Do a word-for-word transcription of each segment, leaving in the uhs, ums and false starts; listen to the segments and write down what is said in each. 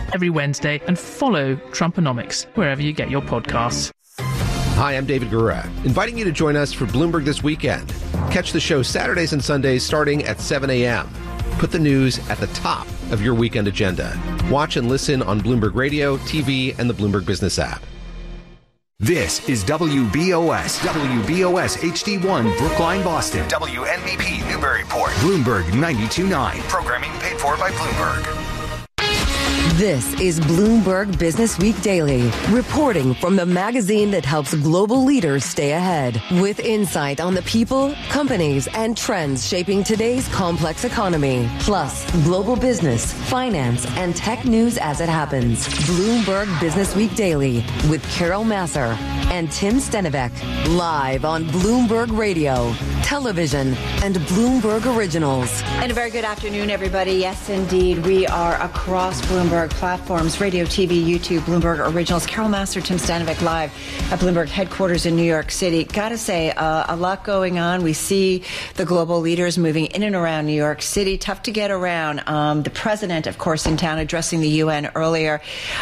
every Wednesday and follow Trumponomics wherever you get your podcasts. Hi, I'm David Gura, inviting you to join us for Bloomberg This Weekend. Catch the show Saturdays and Sundays starting at seven a.m. Put the news at the top of your weekend agenda. Watch and listen on Bloomberg Radio, T V, and the Bloomberg Business app. This is W B O S, W B O S H D one, Brookline, Boston. W N B P, Newburyport. Bloomberg ninety-two point nine. Programming paid for by Bloomberg. This is Bloomberg Business Week Daily, reporting from the magazine that helps global leaders stay ahead, with insight on the people, companies, and trends shaping today's complex economy, plus global business, finance, and tech news as it happens. Bloomberg Business Week Daily with Carol Massar and Tim Stenivek, live on Bloomberg Radio, television, and Bloomberg Originals. And a very good afternoon, everybody. Yes, indeed, we are across Bloomberg platforms, radio, T V, YouTube, Bloomberg Originals. Carol Massar, Tim Stenivek, live at Bloomberg headquarters in New York City. Gotta say, uh, a lot going on. We see the global leaders moving in and around New York City. Tough to get around. Um, the president, of course, in town addressing the U N earlier.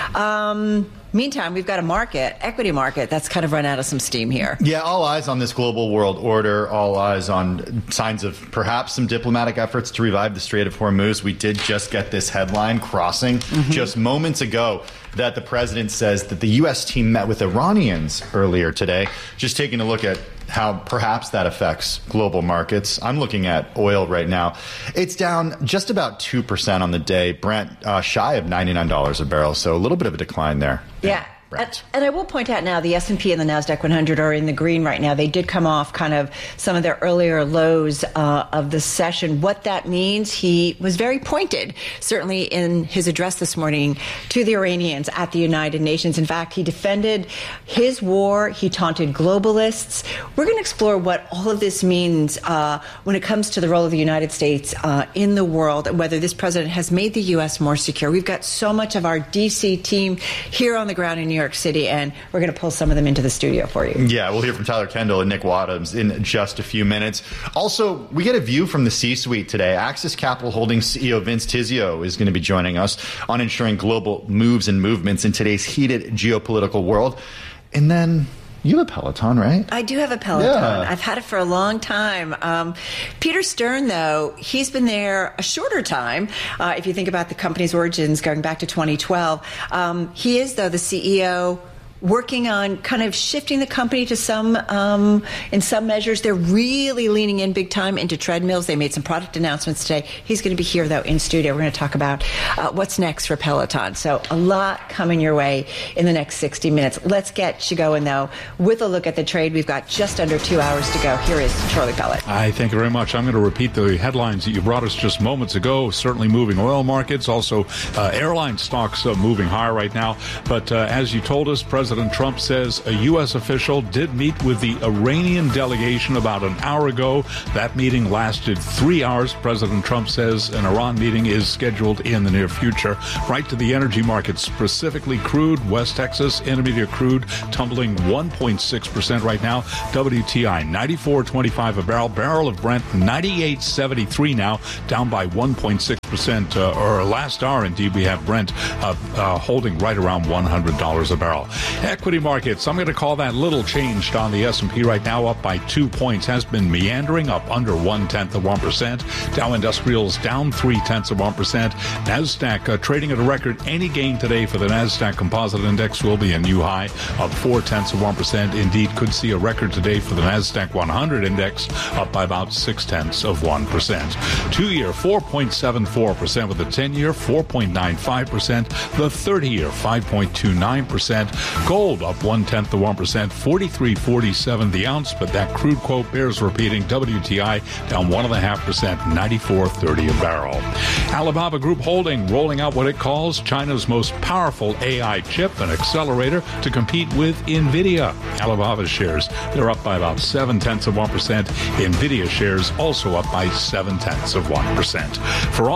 Um, Meantime, we've got a market, equity market, that's kind of run out of some steam here. Yeah, all eyes on this global world order, all eyes on signs of perhaps some diplomatic efforts to revive the Strait of Hormuz. We did just get this headline crossing mm-hmm. just moments ago that the president says that the U S team met with Iranians earlier today. Just taking a look at how perhaps that affects global markets. I'm looking at oil right now. It's down just about two percent on the day. Brent uh, shy of ninety-nine dollars a barrel, so a little bit of a decline there. Yeah. And, and I will point out now the S and P and the NASDAQ one hundred are in the green right now. They did come off kind of some of their earlier lows uh, of the session. What that means, he was very pointed, certainly in his address this morning to the Iranians at the United Nations. In fact, he defended his war. He taunted globalists. We're going to explore what all of this means uh, when it comes to the role of the United States uh, in the world, whether this president has made the U S more secure. We've got so much of our D C team here on the ground in New York City, and we're going to pull some of them into the studio for you. Yeah, we'll hear from Tyler Kendall and Nick Wadhams in just a few minutes. Also, we get a view from the C-suite today. Axis Capital Holdings C E O Vince Tizio is going to be joining us on ensuring global moves and movements in today's heated geopolitical world. And then you have a Peloton, right? I do have a Peloton. Yeah. I've had it for a long time. Um, Peter Stern, though, he's been there a shorter time. Uh, if you think about the company's origins going back to twenty twelve, um, he is, though, the C E O working on kind of shifting the company to some, um, in some measures. They're really leaning in big time into treadmills. They made some product announcements today. He's going to be here, though, in studio. We're going to talk about uh, what's next for Peloton. So a lot coming your way in the next sixty minutes. Let's get you going, though, with a look at the trade. We've got just under two hours to go. Here is Charlie Pellet. Hi, thank you very much. I'm going to repeat the headlines that you brought us just moments ago. Certainly moving oil markets, also uh, airline stocks uh, moving higher right now. But uh, as you told us, President Trump says a U S official did meet with the Iranian delegation about an hour ago. That meeting lasted three hours. President Trump says an Iran meeting is scheduled in the near future. Right to the energy markets, specifically crude. West Texas Intermediate crude tumbling one point six percent right now. W T I ninety-four twenty-five a barrel. Barrel of Brent ninety-eight seventy-three now, down by one point six percent. Uh, or last hour, indeed, we have Brent uh, uh, holding right around one hundred dollars a barrel. Equity markets, I'm going to call that little changed on the S and P right now, up by two points. Has been meandering up under one-tenth of one percent. Dow Industrials down three-tenths of one percent. NASDAQ uh, trading at a record. Any gain today for the NASDAQ Composite Index will be a new high of four-tenths of one percent. Indeed, could see a record today for the NASDAQ one hundred Index, up by about six-tenths of one percent. Two-year, four point seven four percent, with the ten-year, four point nine five percent. The thirty-year, five point two nine percent. Gold up one-tenth of one percent, forty-three forty-seven the ounce, but that crude quote bears repeating. W T I down one point five percent, ninety-four thirty a barrel. Alibaba Group Holding rolling out what it calls China's most powerful A I chip and accelerator to compete with NVIDIA. Alibaba shares, they're up by about seven-tenths of one percent. NVIDIA shares also up by seven-tenths of one percent. For on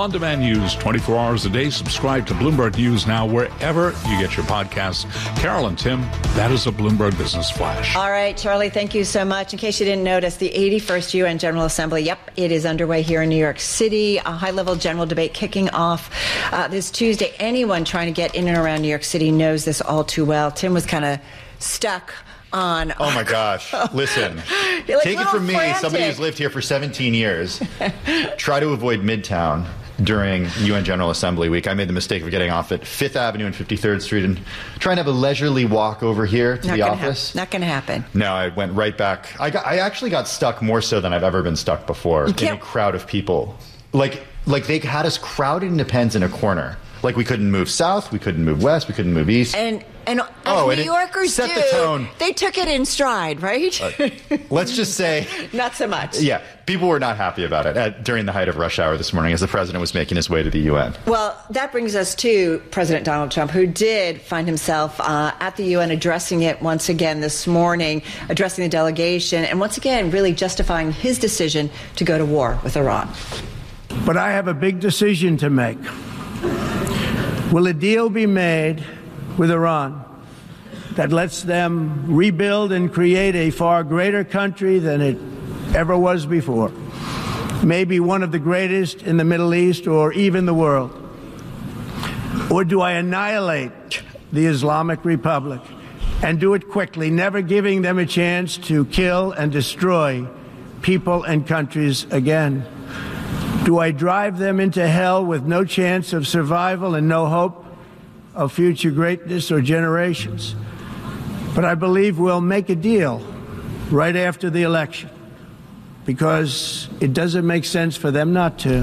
on-demand news twenty-four hours a day. Subscribe to Bloomberg News now wherever you get your podcasts. Carol and Tim, that is a Bloomberg Business Flash. All right, Charlie, thank you so much. In case you didn't notice, the eighty-first U N General Assembly, yep, it is underway here in New York City. A high-level general debate kicking off uh, this Tuesday. Anyone trying to get in and around New York City knows this all too well. Tim was kind of stuck on. Oh my gosh. Listen, like take it from me, frantic. somebody who's lived here for seventeen years. Try to avoid Midtown during U N General Assembly Week. I made the mistake of getting off at Fifth Avenue and fifty-third Street and trying to have a leisurely walk over here to Not the gonna office. Hap- not going to happen. No, I went right back. I got, I actually got stuck more so than I've ever been stuck before in a crowd of people. Like, like they had us crowded into pens in a corner. Like we couldn't move south, we couldn't move west, we couldn't move east. And and as oh, New and Yorkers set do, the tone. They took it in stride, right? Uh, let's just say, not so much. Yeah, people were not happy about it at, during the height of rush hour this morning as the president was making his way to the U N. Well, that brings us to President Donald Trump, who did find himself uh, at the U N addressing it once again this morning, addressing the delegation, and once again really justifying his decision to go to war with Iran. But I have a big decision to make. Will a deal be made with Iran that lets them rebuild and create a far greater country than it ever was before? Maybe one of the greatest in the Middle East or even the world? Or do I annihilate the Islamic Republic and do it quickly, never giving them a chance to kill and destroy people and countries again? Do I drive them into hell with no chance of survival and no hope of future greatness or generations? But I believe we'll make a deal right after the election because it doesn't make sense for them not to.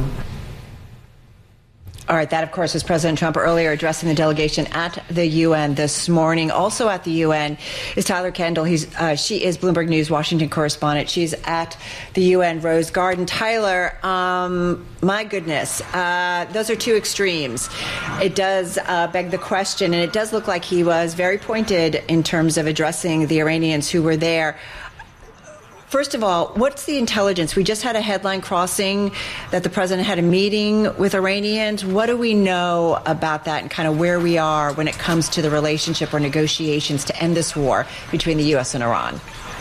All right, that, of course, was President Trump earlier addressing the delegation at the U N this morning. Also at the U N is Tyler Kendall. He's uh, she is Bloomberg News Washington correspondent. She's at the U N Rose Garden. Tyler, um, my goodness, uh, those are two extremes. It does uh, beg the question, and it does look like he was very pointed in terms of addressing the Iranians who were there. First of all, what's the intelligence? We just had a headline crossing that the president had a meeting with Iranians. What do we know about that and kind of where we are when it comes to the relationship or negotiations to end this war between the U S and Iran?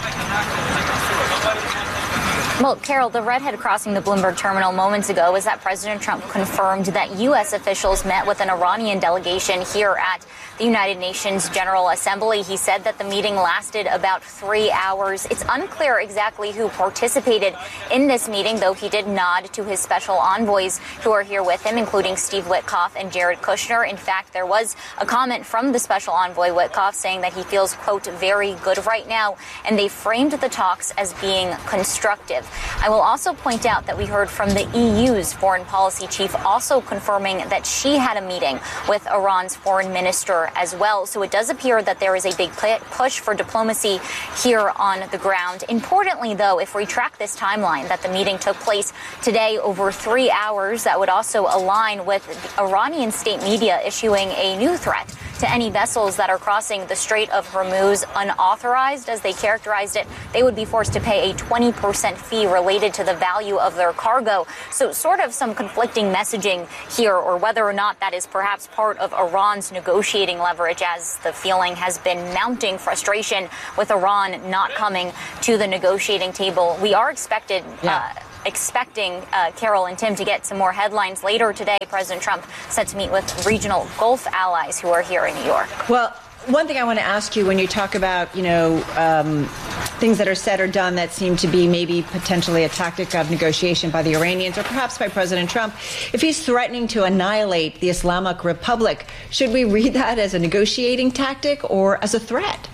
Well, Carol, the redhead crossing the Bloomberg terminal moments ago was that President Trump confirmed that U S officials met with an Iranian delegation here at the United Nations General Assembly. He said that the meeting lasted about three hours. It's unclear exactly who participated in this meeting, though he did nod to his special envoys who are here with him, including Steve Witkoff and Jared Kushner. In fact, there was a comment from the special envoy Witkoff saying that he feels, quote, very good right now, and they framed the talks as being constructive. I will also point out that we heard from the E U's foreign policy chief also confirming that she had a meeting with Iran's foreign minister as well. So it does appear that there is a big push for diplomacy here on the ground. Importantly, though, if we track this timeline that the meeting took place today over three hours, that would also align with Iranian state media issuing a new threat to any vessels that are crossing the Strait of Hormuz unauthorized, as they characterized it. They would be forced to pay a twenty percent fee related to the value of their cargo. So sort of some conflicting messaging here, or whether or not that is perhaps part of Iran's negotiating leverage, as the feeling has been mounting frustration with Iran not coming to the negotiating table. We are expected... Yeah. Uh, expecting uh, Carol and Tim to get some more headlines later today. President Trump set to meet with regional Gulf allies who are here in New York. Well, one thing I want to ask you when you talk about, you know, um, things that are said or done that seem to be maybe potentially a tactic of negotiation by the Iranians or perhaps by President Trump, if he's threatening to annihilate the Islamic Republic, should we read that as a negotiating tactic or as a threat?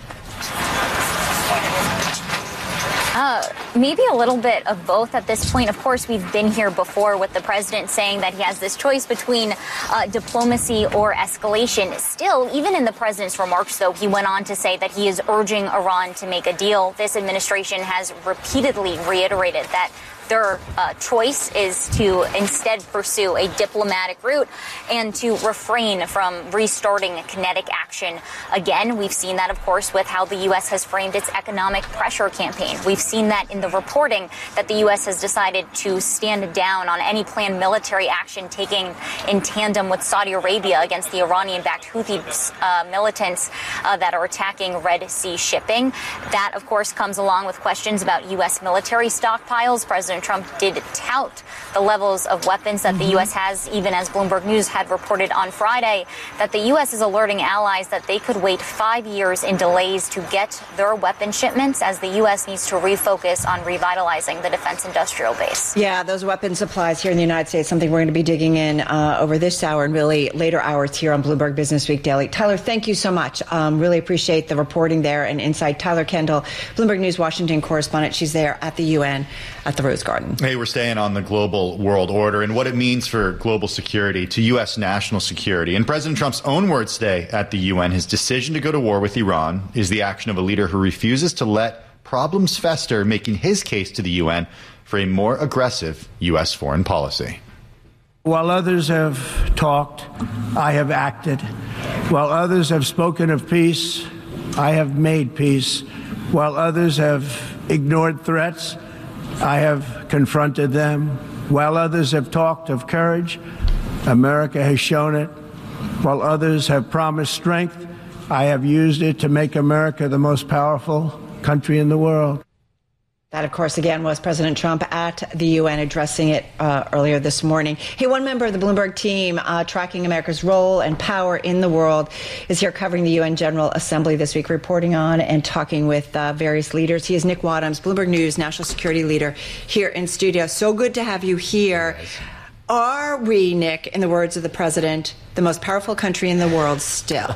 Uh, maybe a little bit of both at this point. Of course, we've been here before with the president saying that he has this choice between uh, diplomacy or escalation. Still, even in the president's remarks, though, he went on to say that he is urging Iran to make a deal. This administration has repeatedly reiterated that their uh, choice is to instead pursue a diplomatic route and to refrain from restarting kinetic action again. We've seen that, of course, with how the U S has framed its economic pressure campaign. We've seen that in the reporting that the U S has decided to stand down on any planned military action taking in tandem with Saudi Arabia against the Iranian-backed Houthi uh, militants uh, that are attacking Red Sea shipping. That, of course, comes along with questions about U S military stockpiles. President Trump did tout the levels of weapons that mm-hmm. the U S has, even as Bloomberg News had reported on Friday, that the U S is alerting allies that they could wait five years in delays to get their weapon shipments as the U S needs to refocus on revitalizing the defense industrial base. Yeah, those weapon supplies here in the United States, something we're going to be digging in uh, over this hour and really later hours here on Bloomberg Business Week Daily. Tyler, thank you so much. Um, really appreciate the reporting there and insight. Tyler Kendall, Bloomberg News Washington correspondent. She's there at the U N at the Rose Garden. Hey, we're staying on the global world order and what it means for global security to U S national security. In President Trump's own words today at the U N, his decision to go to war with Iran is the action of a leader who refuses to let problems fester, making his case to the U N for a more aggressive U S foreign policy. While others have talked, I have acted. While others have spoken of peace, I have made peace. While others have ignored threats, I have confronted them. While others have talked of courage, America has shown it. While others have promised strength, I have used it to make America the most powerful country in the world. That, of course, again, was President Trump at the U N addressing it uh, earlier this morning. Hey, one member of the Bloomberg team uh, tracking America's role and power in the world is here covering the U N General Assembly this week, reporting on and talking with uh, various leaders. He is Nick Wadhams, Bloomberg News national security leader, here in studio. So good to have you here. Are we, Nick, in the words of the president, the most powerful country in the world still?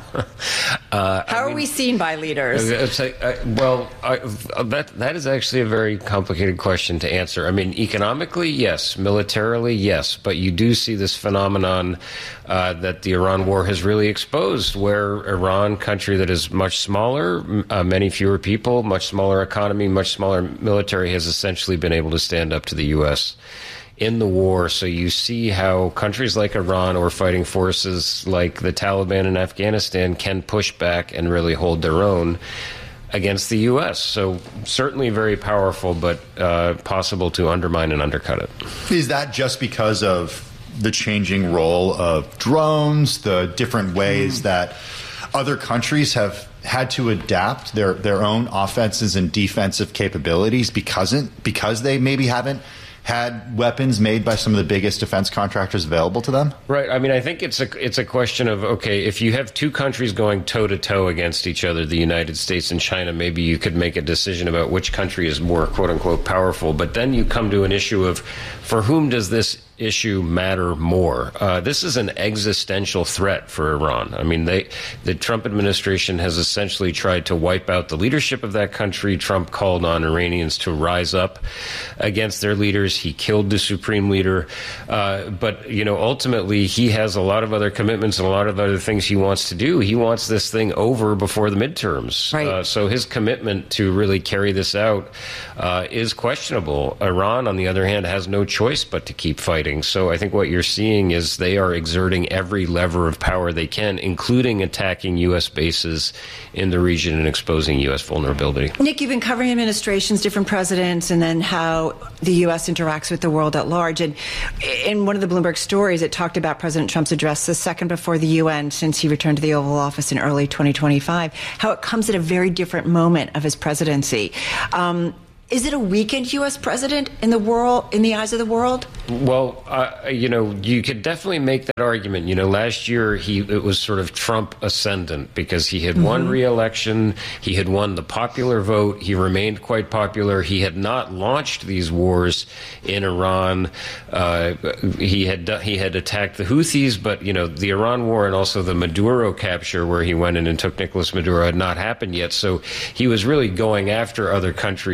uh, How I are mean, we seen by leaders? It's like, uh, well, I, that that is actually a very complicated question to answer. I mean, economically, yes. Militarily, yes. But you do see this phenomenon uh, that the Iran war has really exposed, where Iran, country that is much smaller, uh, many fewer people, much smaller economy, much smaller military, has essentially been able to stand up to the U S in the war. So you see how countries like Iran or fighting forces like the Taliban in Afghanistan can push back and really hold their own against the U S. So certainly very powerful, but uh, possible to undermine and undercut it. Is that just because of the changing role of drones, the different ways mm. that other countries have had to adapt their, their own offenses and defensive capabilities because, it, because they maybe haven't had weapons made by some of the biggest defense contractors available to them? Right. I mean, I think it's a it's a question of, okay, if you have two countries going toe-to-toe against each other, the United States and China, maybe you could make a decision about which country is more, quote-unquote, powerful. But then you come to an issue of, for whom does this issue matter more? Uh, this is an existential threat for Iran. I mean, they, the Trump administration has essentially tried to wipe out the leadership of that country. Trump called on Iranians to rise up against their leaders. He killed the supreme leader. Uh, but, you know, ultimately, he has a lot of other commitments and a lot of other things he wants to do. He wants this thing over before the midterms. Right. Uh, so his commitment to really carry this out uh, is questionable. Iran, on the other hand, has no choice but to keep fighting. So I think what you're seeing is they are exerting every lever of power they can, including attacking U S bases in the region and exposing U S vulnerability. Nick, you've been covering administrations, different presidents, and then how the U S interacts with the world at large. And in one of the Bloomberg stories, it talked about President Trump's address the second before the U N since he returned to the Oval Office in early twenty twenty-five, how it comes at a very different moment of his presidency. Um, Is it a weakened U S president in the world, in the eyes of the world? Well, uh, you know, you could definitely make that argument. You know, last year he it was sort of Trump ascendant because he had mm-hmm. won re-election. He had won the popular vote. He remained quite popular. He had not launched these wars in Iran. Uh, he had he had attacked the Houthis, but, you know, the Iran war and also the Maduro capture where he went in and took Nicolas Maduro had not happened yet. So he was really going after other countries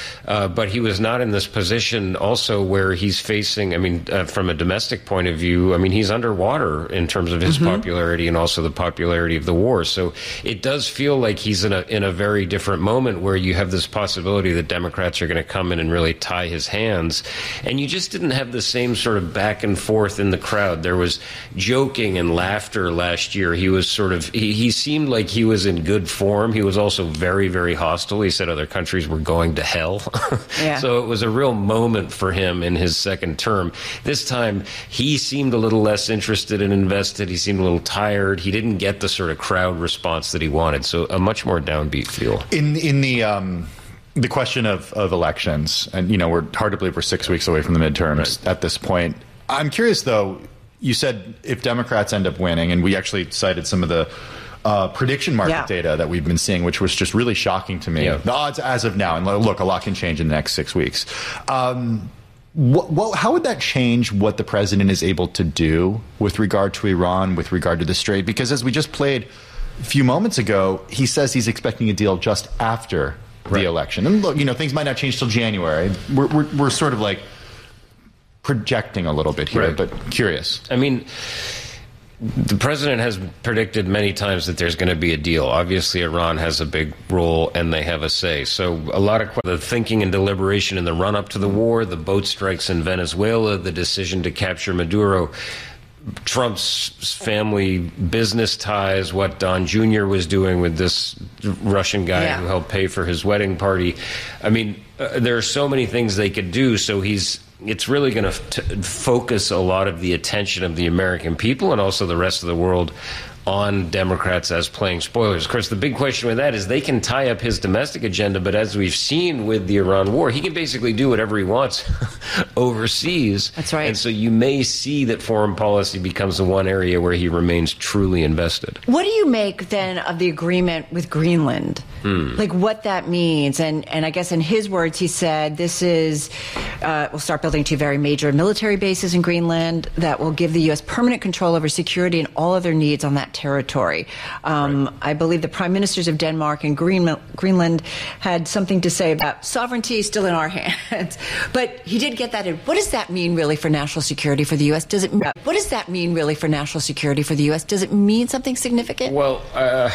Uh, but he was not in this position also where he's facing, I mean, uh, from a domestic point of view, I mean, he's underwater in terms of his mm-hmm. popularity and also the popularity of the war. So it does feel like he's in a in a very different moment where you have this possibility that Democrats are going to come in and really tie his hands. And you just didn't have the same sort of back and forth in the crowd. There was joking and laughter last year. He was sort of, he, he seemed like he was in good form. He was also very, very hostile. He said other countries were going to hell. Yeah. So it was a real moment for him in his second term. This time, he seemed a little less interested and invested. He seemed a little tired. He didn't get the sort of crowd response that he wanted. So a much more downbeat feel. In in the um, the question of, of elections, and you know, we're hard to believe we're six weeks away from the midterms right. at this point. I'm curious, though. You said if Democrats end up winning, and we actually cited some of the uh, prediction market yeah. data that we've been seeing, which was just really shocking to me. Yeah. The odds as of now, and look, a lot can change in the next six weeks. Um, what, what, how would that change what the president is able to do with regard to Iran, with regard to the Strait? Because as we just played a few moments ago, he says he's expecting a deal just after right. the election. And look, you know, things might not change till January. We're, we're, we're sort of like projecting a little bit here, right. but curious. I mean, the president has predicted many times that there's going to be a deal. Obviously, Iran has a big role and they have a say. So a lot of the thinking and deliberation in the run-up to the war, the boat strikes in Venezuela, the decision to capture Maduro, Trump's family business ties, what Don Junior was doing with this Russian guy yeah. who helped pay for his wedding party. I mean, uh, there are so many things they could do. So he's it's really going to f- focus a lot of the attention of the American people and also the rest of the world on Democrats as playing spoilers. Of course, the big question with that is they can tie up his domestic agenda, but as we've seen with the Iran war, he can basically do whatever he wants overseas. That's right. And so you may see that foreign policy becomes the one area where he remains truly invested. What do you make, then, of the agreement with Greenland? Hmm. Like, what that means? And, and I guess in his words, he said, this is, uh, we'll start building two very major military bases in Greenland that will give the U S permanent control over security and all other needs on that territory. Um, right. I believe the prime ministers of Denmark and Greenland, Greenland had something to say about sovereignty still in our hands. But he did get that in. What does that mean really for national security for the U S? Does it? What does that mean really for national security for the U S? Does it mean something significant? Well, uh,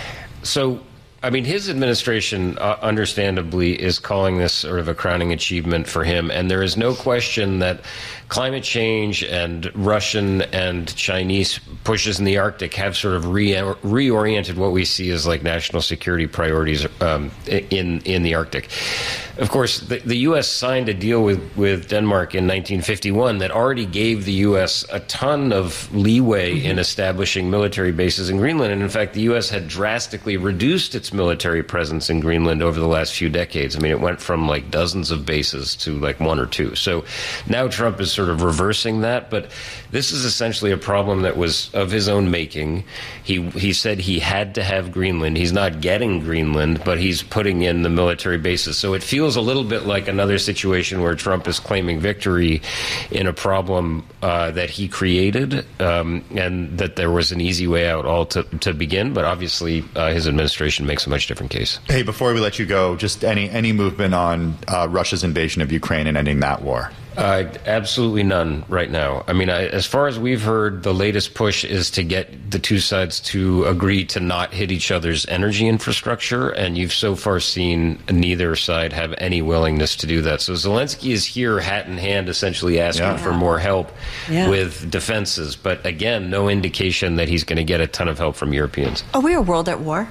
so. I mean, his administration, uh, understandably, is calling this sort of a crowning achievement for him. And there is no question that climate change and Russian and Chinese pushes in the Arctic have sort of re- reoriented what we see as like national security priorities um, in in the Arctic. Of course, the, the U S signed a deal with, with Denmark in nineteen fifty-one that already gave the U S a ton of leeway mm-hmm. in establishing military bases in Greenland. And in fact, the U S had drastically reduced its military presence in Greenland over the last few decades. I mean, it went from like dozens of bases to like one or two. So now Trump is sort of reversing that. But this is essentially a problem that was of his own making. He, he said he had to have Greenland. He's not getting Greenland, but he's putting in the military bases. So it feels a little bit like another situation where Trump is claiming victory in a problem uh, that he created, um, and that there was an easy way out all to, to begin. But obviously, uh, his administration makes a much different case. Hey, before we let you go, just any any movement on uh, Russia's invasion of Ukraine and ending that war? Uh, absolutely none right now. I mean, I, as far as we've heard, the latest push is to get the two sides to agree to not hit each other's energy infrastructure, and you've so far seen neither side have any willingness to do that. So Zelensky is here, hat in hand, essentially asking yeah. for more help yeah. with defenses. But again, no indication that he's going to get a ton of help from Europeans. Are we a world at war?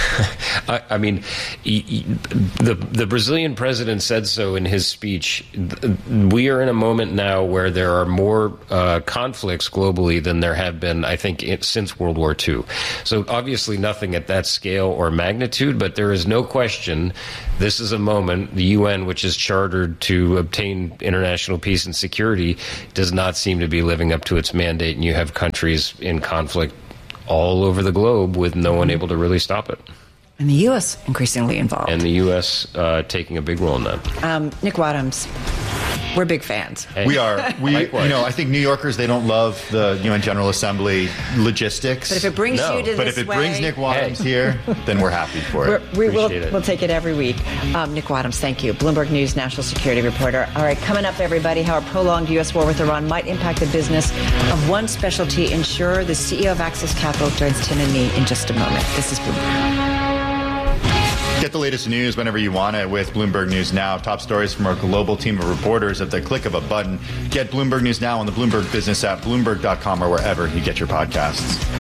I, I mean, he, he, the the Brazilian president said so in his speech. We are in a moment now where there are more uh, conflicts globally than there have been, I think, it, since World War Two. So obviously nothing at that scale or magnitude, but there is no question this is a moment the U N, which is chartered to obtain international peace and security, does not seem to be living up to its mandate, and you have countries in conflict all over the globe with no one able to really stop it. And the U S increasingly involved. And the U S uh, taking a big role in that. Um, Nick Wadhams. We're big fans. Hey, we are. We, likewise. you know, I think New Yorkers, they don't love the U N General Assembly logistics. But if it brings No. you to But this if it way, brings Nick Wadhams Hey. here, then we're happy for we're, it. we will Appreciate it. we'll take it every week. Um, Nick Wadhams, thank you. Bloomberg News national security reporter. All right, coming up, everybody, how a prolonged U S war with Iran might impact the business of one specialty insurer. The C E O of Axis Capital joins Tim and me in just a moment. This is Bloomberg. Get the latest news whenever you want it with Bloomberg News Now. Top stories from our global team of reporters at the click of a button. Get Bloomberg News Now on the Bloomberg Business app, Bloomberg dot com, or wherever you get your podcasts.